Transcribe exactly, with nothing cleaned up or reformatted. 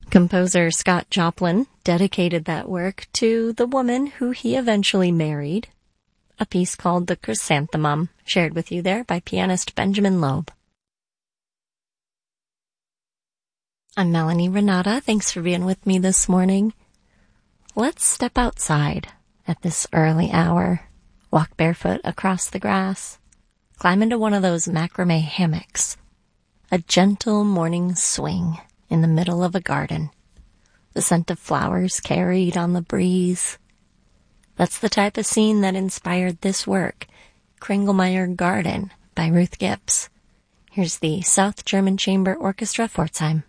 Composer Scott Joplin dedicated that work to the woman who he eventually married, a piece called The Chrysanthemum, shared with you there by pianist Benjamin Loeb. I'm Melanie Renata. Thanks for being with me this morning. Let's step outside at this early hour, walk barefoot across the grass, climb into one of those macrame hammocks, a gentle morning swing in the middle of a garden, the scent of flowers carried on the breeze. That's the type of scene that inspired this work, Kringelmeyer Garden by Ruth Gibbs. Here's the South German Chamber Orchestra, Pforzheim.